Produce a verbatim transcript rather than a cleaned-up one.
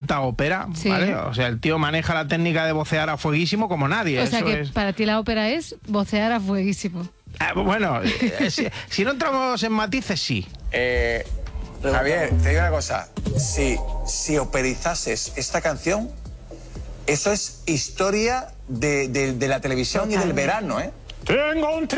canta ópera, Sí. ¿vale? O sea, el tío maneja la técnica de vocear a fueguísimo como nadie. O sea eso que es... para ti la ópera es vocear a fueguísimo. Ah, bueno, eh, si, si no entramos en matices, sí. Eh, Javier, te digo una cosa. Si, si operizases esta canción, eso es historia de, de, de la televisión y del verano, ¿eh? Tengo un